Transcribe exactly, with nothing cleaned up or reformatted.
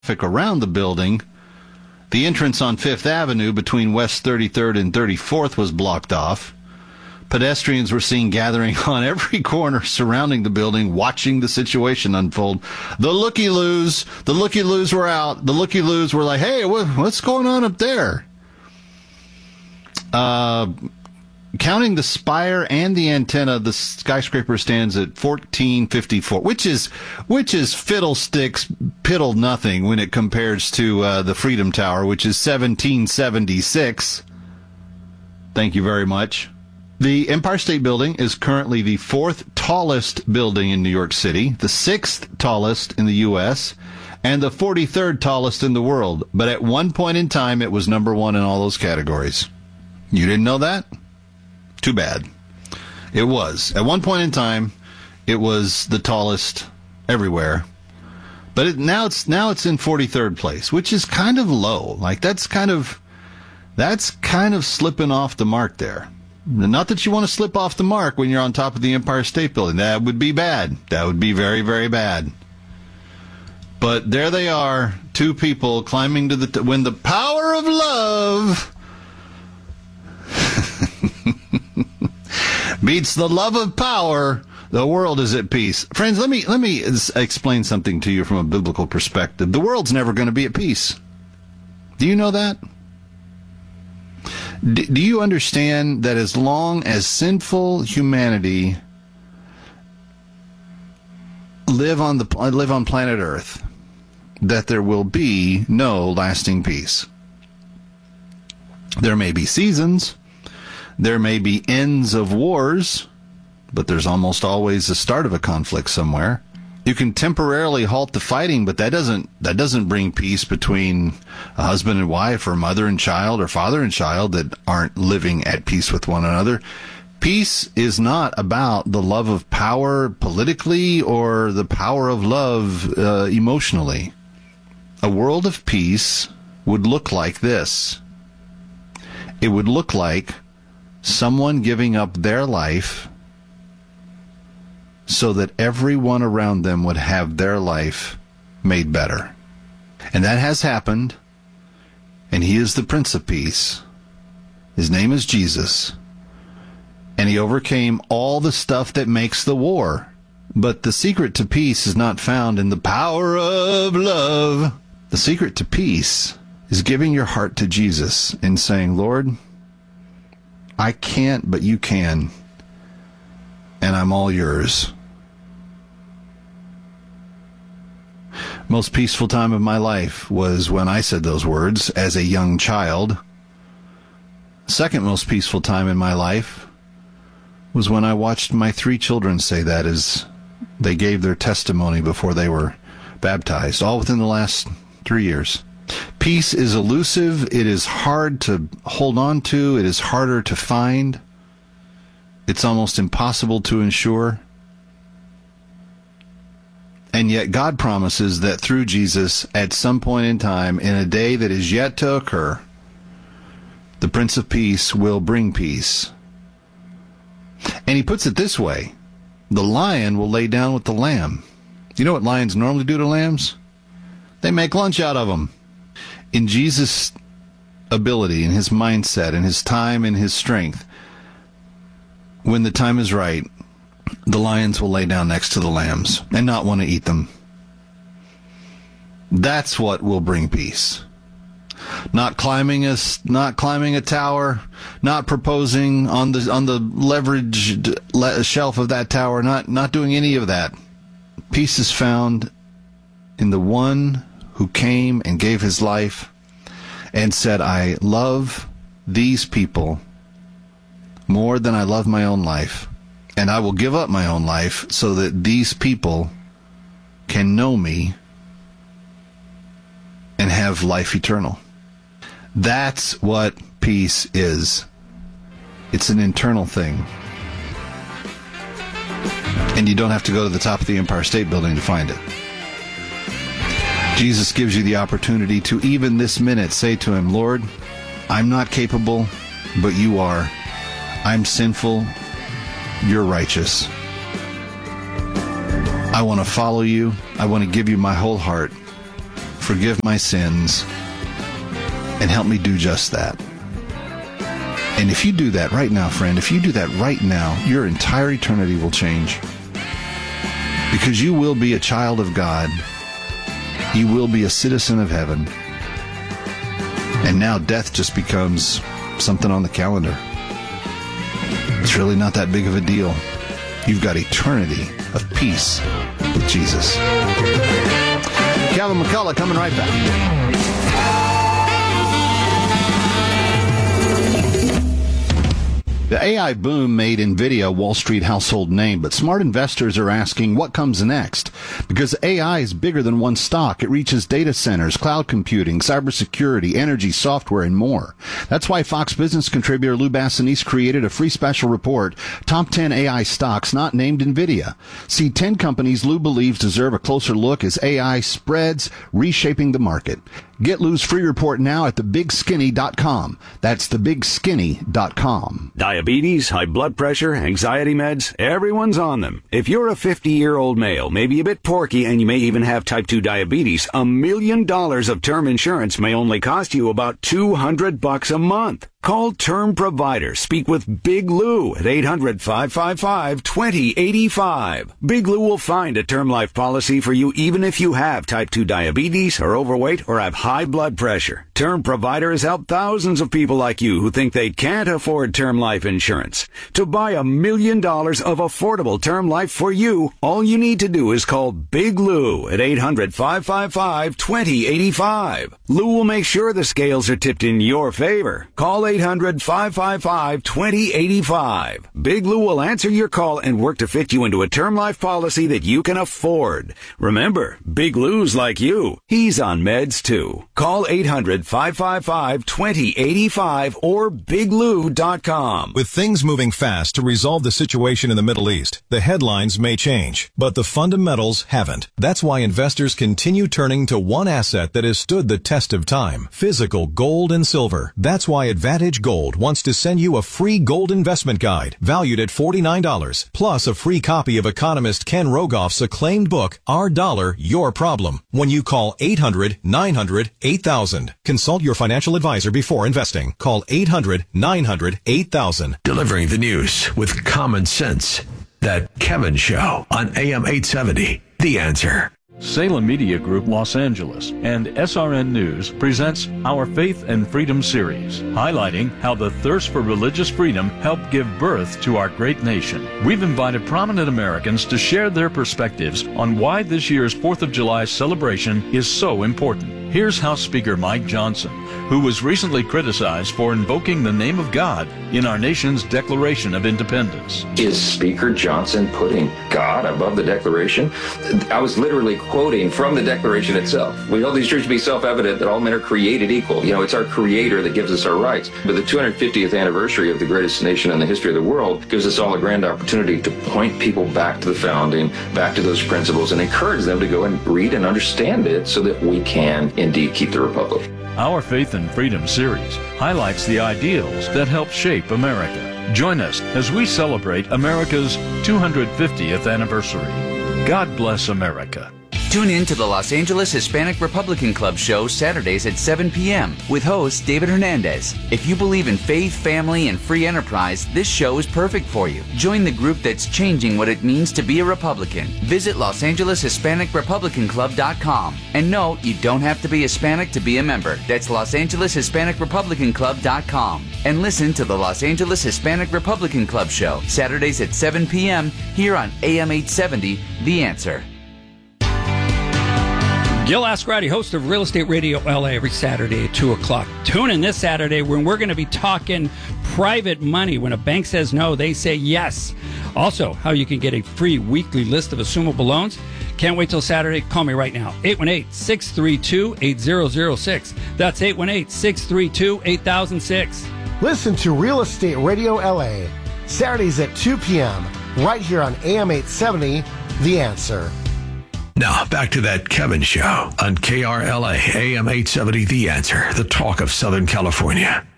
around the building. The entrance on Fifth Avenue between West thirty-third and thirty-fourth was blocked off. Pedestrians were seen gathering on every corner surrounding the building, watching the situation unfold. The looky-loos, the looky-loos were out. The looky-loos were like, hey, what, what's going on up there? Uh, counting the spire and the antenna, the skyscraper stands at fourteen fifty-four, which is which is fiddlesticks, piddle nothing when it compares to uh, the Freedom Tower, which is seventeen seventy-six. Thank you very much. The Empire State Building is currently the fourth tallest building in New York City, the sixth tallest in the U S, and the forty-third tallest in the world. But at one point in time, it was number one in all those categories. You didn't know that? Too bad. It was. At one point in time, it was the tallest everywhere. But it, now it's now it's in forty-third place, which is kind of low. Like that's kind of that's kind of slipping off the mark there. Not that you want to slip off the mark when you're on top of the Empire State Building. That would be bad. That would be very, very bad. But there they are, two people climbing to the t- when the power of love beats the love of power, the world is at peace. Friends, let me let me explain something to you from a biblical perspective. The world's never going to be at peace. Do you know that? D- do you understand that as long as sinful humanity live on the live on planet Earth, that there will be no lasting peace? There may be seasons. There may be ends of wars, but there's almost always the start of a conflict somewhere. You can temporarily halt the fighting, but that doesn't that doesn't bring peace between a husband and wife or mother and child or father and child that aren't living at peace with one another. Peace is not about the love of power politically or the power of love uh, emotionally. A world of peace would look like this. It would look like someone giving up their life so that everyone around them would have their life made better. And that has happened, and he is the Prince of Peace. His name is Jesus, and he overcame all the stuff that makes the war. But the secret to peace is not found in the power of love. The secret to peace is giving your heart to Jesus and saying, Lord, I can't, but you can, and I'm all yours. Most peaceful time of my life was when I said those words as a young child. Second most peaceful time in my life was when I watched my three children say that as they gave their testimony before they were baptized, all within the last three years. Peace is elusive. It is hard to hold on to. It is harder to find. It's almost impossible to ensure. And yet God promises that through Jesus, at some point in time, in a day that is yet to occur, the Prince of Peace will bring peace. And he puts it this way: the lion will lay down with the lamb. You know what lions normally do to lambs? They make lunch out of them. In Jesus' ability, in his mindset, in his time, in his strength, when the time is right, the lions will lay down next to the lambs and not want to eat them. That's what will bring peace. Not climbing a, not climbing a tower, not proposing on the on the leveraged le- shelf of that tower, not not doing any of that. Peace is found in the one who came and gave his life and said, I love these people more than I love my own life. And I will give up my own life so that these people can know me and have life eternal. That's what peace is. It's an internal thing. And you don't have to go to the top of the Empire State Building to find it. Jesus gives you the opportunity to, even this minute, say to him, Lord, I'm not capable, but you are. I'm sinful. You're righteous. I want to follow you. I want to give you my whole heart. forgive my sins, and help me do just that. And if you do that right now, friend, if you do that right now, your entire eternity will change. Because you will be a child of God. You will be a citizen of heaven. And now death just becomes something on the calendar. It's really not that big of a deal. You've got eternity of peace with Jesus. Calvin McCullough coming right back. The A I boom made NVIDIA a Wall Street household name, but smart investors are asking what comes next. Because A I is bigger than one stock. It reaches data centers, cloud computing, cybersecurity, energy, software, and more. That's why Fox Business contributor Lou Bassanese created a free special report, Top ten A I Stocks Not Named NVIDIA. See ten companies Lou believes deserve a closer look as A I spreads, reshaping the market. Get Lou's free report now at the big skinny dot com. That's the big skinny dot com. Diabetes, high blood pressure, anxiety meds, everyone's on them. If you're a fifty-year-old male, maybe a bit porky, and you may even have type two diabetes, a million dollars of term insurance may only cost you about two hundred bucks a month. Call Term Provider. Speak with Big Lou at eight hundred, five five five, two zero eight five. Big Lou will find a term life policy for you even if you have type two diabetes, are overweight, or have high blood pressure. Term Provider has helped thousands of people like you who think they can't afford term life insurance. To buy a million dollars of affordable term life for you, all you need to do is call Big Lou at eight hundred, five five five, two zero eight five. Lou will make sure the scales are tipped in your favor. Call eight hundred, five five five, two zero eight five. Big Lou will answer your call and work to fit you into a term life policy that you can afford. Remember, Big Lou's like you. He's on meds too. Call eight hundred, five five five, two zero eight five or big lou dot com. With things moving fast to resolve the situation in the Middle East, the headlines may change, but the fundamentals haven't. That's why investors continue turning to one asset that has stood the test of time: physical gold and silver. That's why Advantage Gold wants to send you a free gold investment guide valued at forty-nine dollars, plus a free copy of economist Ken Rogoff's acclaimed book, Our Dollar, Your Problem, when you call eight hundred, nine hundred, eight thousand. Consult your financial advisor before investing. Call eight hundred, nine hundred, eight thousand. Delivering the news with common sense. That Kevin Show on A M eight seventy. The Answer. Salem Media Group Los Angeles and S R N News presents our Faith and Freedom series, highlighting how the thirst for religious freedom helped give birth to our great nation. We've invited prominent Americans to share their perspectives on why this year's fourth of July celebration is so important. Here's House Speaker Mike Johnson, who was recently criticized for invoking the name of God in our nation's Declaration of Independence. Is Speaker Johnson putting God above the Declaration? I was literally quoting from the Declaration itself. We hold these truths to be self-evident that all men are created equal. You know, it's our Creator that gives us our rights. But the two hundred fiftieth anniversary of the greatest nation in the history of the world gives us all a grand opportunity to point people back to the founding, back to those principles, and encourage them to go and read and understand it so that we can indeed keep the Republic. Our Faith and Freedom series highlights the ideals that help shape America. Join us as we celebrate America's two hundred fiftieth anniversary. God bless America. Tune in to the Los Angeles Hispanic Republican Club show Saturdays at seven p.m. with host David Hernandez. If you believe in faith, family, and free enterprise, this show is perfect for you. Join the group that's changing what it means to be a Republican. Visit Los Angeles Hispanic Republican Club dot com. And no, you don't have to be Hispanic to be a member. That's Los Angeles Hispanic Republican Club dot com. And listen to the Los Angeles Hispanic Republican Club show Saturdays at seven p.m. here on A M eight seventy, The Answer. Gil Ascarati, host of Real Estate Radio L A, every Saturday at two o'clock. Tune in this Saturday when we're going to be talking private money. When a bank says no, they say yes. Also, how you can get a free weekly list of assumable loans. Can't wait till Saturday. Call me right now. eight one eight, six three two, eight zero zero six. That's eight one eight, six three two, eight thousand six. Listen to Real Estate Radio L A, Saturdays at two p.m., right here on A M eight seventy, The Answer. Now, back to that Kevin Show on K R L A, A M eight seventy, The Answer, the talk of Southern California.